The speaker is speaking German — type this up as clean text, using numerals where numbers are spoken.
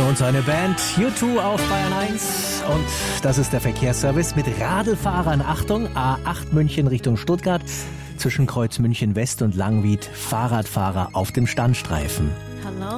Und seine Band U2 auf Bayern 1. Und das ist der Verkehrsservice mit Radlfahrern. Achtung, A8 München Richtung Stuttgart. Zwischen Kreuz München West und Langwied Fahrradfahrer auf dem Standstreifen. Hello.